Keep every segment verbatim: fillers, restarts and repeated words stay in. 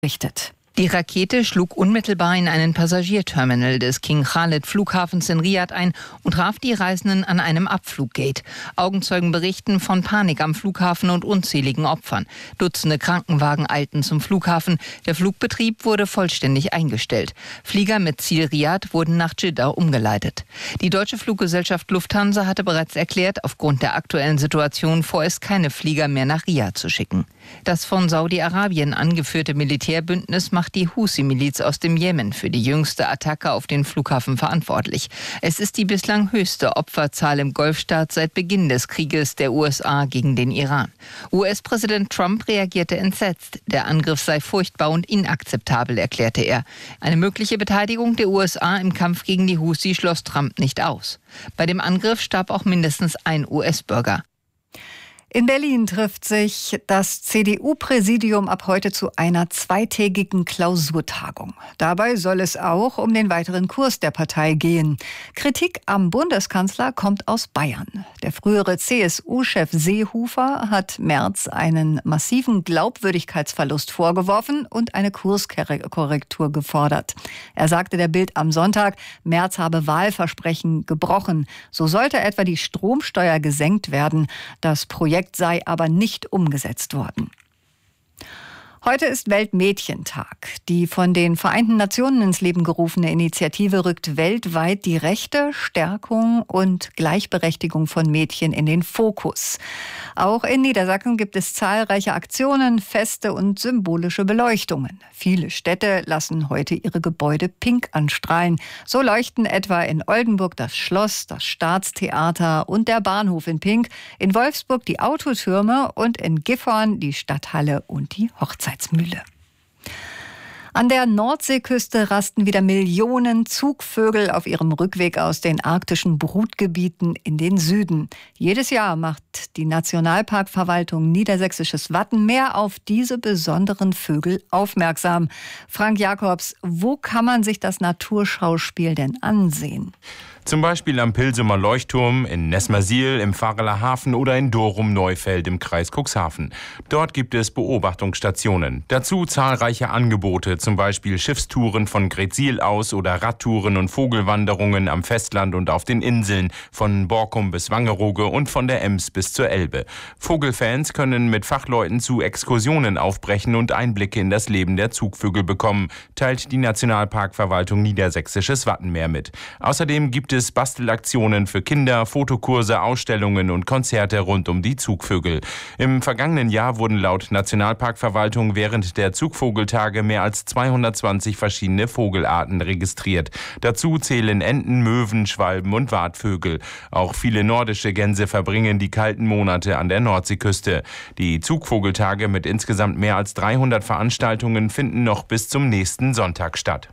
richtet. Die Rakete schlug unmittelbar in einen Passagierterminal des King Khalid Flughafens in Riad ein und traf die Reisenden an einem Abfluggate. Augenzeugen berichten von Panik am Flughafen und unzähligen Opfern. Dutzende Krankenwagen eilten zum Flughafen. Der Flugbetrieb wurde vollständig eingestellt. Flieger mit Ziel Riad wurden nach Dschidda umgeleitet. Die deutsche Fluggesellschaft Lufthansa hatte bereits erklärt, aufgrund der aktuellen Situation vorerst keine Flieger mehr nach Riad zu schicken. Das von Saudi-Arabien angeführte Militärbündnis macht die Husi-Miliz aus dem Jemen für die jüngste Attacke auf den Flughafen verantwortlich. Es ist die bislang höchste Opferzahl im Golfstaat seit Beginn des Krieges der U S A gegen den Iran. U S-Präsident Trump reagierte entsetzt. Der Angriff sei furchtbar und inakzeptabel, erklärte er. Eine mögliche Beteiligung der U S A im Kampf gegen die Husi schloss Trump nicht aus. Bei dem Angriff starb auch mindestens ein U S-Bürger. In Berlin trifft sich das C D U-Präsidium ab heute zu einer zweitägigen Klausurtagung. Dabei soll es auch um den weiteren Kurs der Partei gehen. Kritik am Bundeskanzler kommt aus Bayern. Der frühere C S U-Chef Seehofer hat Merz einen massiven Glaubwürdigkeitsverlust vorgeworfen und eine Kurskorrektur gefordert. Er sagte der Bild am Sonntag, Merz habe Wahlversprechen gebrochen. So sollte etwa die Stromsteuer gesenkt werden. Das Projekt sei aber nicht umgesetzt worden. Heute ist Weltmädchentag. Die von den Vereinten Nationen ins Leben gerufene Initiative rückt weltweit die Rechte, Stärkung und Gleichberechtigung von Mädchen in den Fokus. Auch in Niedersachsen gibt es zahlreiche Aktionen, Feste und symbolische Beleuchtungen. Viele Städte lassen heute ihre Gebäude pink anstrahlen. So leuchten etwa in Oldenburg das Schloss, das Staatstheater und der Bahnhof in pink, in Wolfsburg die Autotürme und in Gifhorn die Stadthalle und die Hochzeit. An der Nordseeküste rasten wieder Millionen Zugvögel auf ihrem Rückweg aus den arktischen Brutgebieten in den Süden. Jedes Jahr macht die Nationalparkverwaltung Niedersächsisches Wattenmeer auf diese besonderen Vögel aufmerksam. Frank Jakobs, wo kann man sich das Naturschauspiel denn ansehen? Zum Beispiel am Pilsumer Leuchtturm, in Nesmersiel, im Vareler Hafen oder in Dorum-Neufeld im Kreis Cuxhaven. Dort gibt es Beobachtungsstationen. Dazu zahlreiche Angebote, zum Beispiel Schiffstouren von Gretzil aus oder Radtouren und Vogelwanderungen am Festland und auf den Inseln, von Borkum bis Wangerooge und von der Ems bis zur Elbe. Vogelfans können mit Fachleuten zu Exkursionen aufbrechen und Einblicke in das Leben der Zugvögel bekommen, teilt die Nationalparkverwaltung Niedersächsisches Wattenmeer mit. Außerdem gibt es Bastelaktionen für Kinder, Fotokurse, Ausstellungen und Konzerte rund um die Zugvögel. Im vergangenen Jahr wurden laut Nationalparkverwaltung während der Zugvogeltage mehr als zweihundertzwanzig verschiedene Vogelarten registriert. Dazu zählen Enten, Möwen, Schwalben und Wartvögel. Auch viele nordische Gänse verbringen die kalten Monate an der Nordseeküste. Die Zugvogeltage mit insgesamt mehr als dreihundert Veranstaltungen finden noch bis zum nächsten Sonntag statt.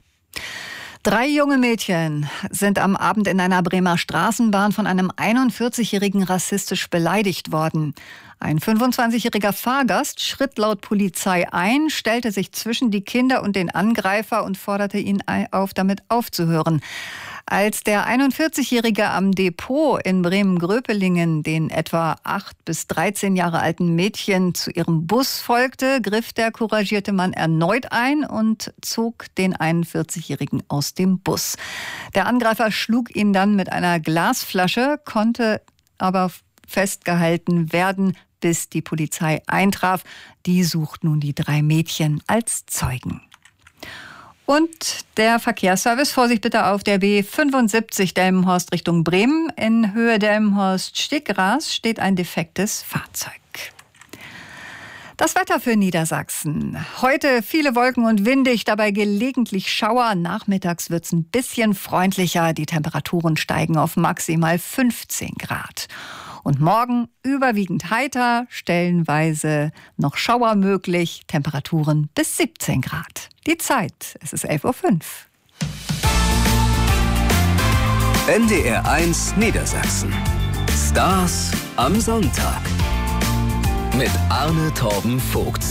Drei junge Mädchen sind am Abend in einer Bremer Straßenbahn von einem einundvierzigjährigen rassistisch beleidigt worden. Ein fünfundzwanzigjähriger Fahrgast schritt laut Polizei ein, stellte sich zwischen die Kinder und den Angreifer und forderte ihn auf, damit aufzuhören. Als der einundvierzigjährige am Depot in Bremen-Gröpelingen den etwa acht bis dreizehn Jahre alten Mädchen zu ihrem Bus folgte, griff der couragierte Mann erneut ein und zog den einundvierzigjährigen aus dem Bus. Der Angreifer schlug ihn dann mit einer Glasflasche, konnte aber festgehalten werden, bis die Polizei eintraf. Die sucht nun die drei Mädchen als Zeugen. Und der Verkehrsservice, Vorsicht bitte auf der B fünfundsiebzig Delmenhorst Richtung Bremen. In Höhe Delmenhorst-Stickgras steht ein defektes Fahrzeug. Das Wetter für Niedersachsen. Heute viele Wolken und windig, dabei gelegentlich Schauer. Nachmittags wird es ein bisschen freundlicher. Die Temperaturen steigen auf maximal fünfzehn Grad. Und morgen überwiegend heiter, stellenweise noch Schauer möglich, Temperaturen bis siebzehn Grad. Die Zeit, es ist elf Uhr fünf. N D R eins Niedersachsen. Stars am Sonntag. Mit Arne Torben Vogts.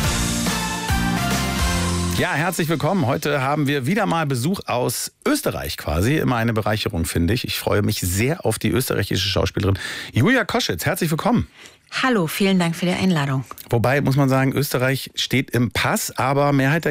Ja, herzlich willkommen. Heute haben wir wieder mal Besuch aus Österreich quasi. Immer eine Bereicherung, finde ich. Ich freue mich sehr auf die österreichische Schauspielerin Julia Koschitz. Herzlich willkommen. Hallo, vielen Dank für die Einladung. Wobei, muss man sagen, Österreich steht im Pass, aber Mehrheit der